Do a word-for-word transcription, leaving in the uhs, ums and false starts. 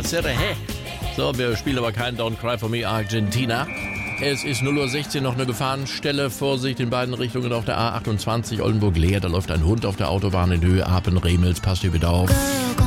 Seré. So, wir spielen aber kein Don't Cry For Me Argentina. Es ist null Uhr sechzehn, noch eine Gefahrenstelle. Vorsicht in beiden Richtungen auf der A achtundzwanzig Oldenburg-Leer. Da läuft ein Hund auf der Autobahn in Höhe Apen-Remels. Passt ihr bitte auf.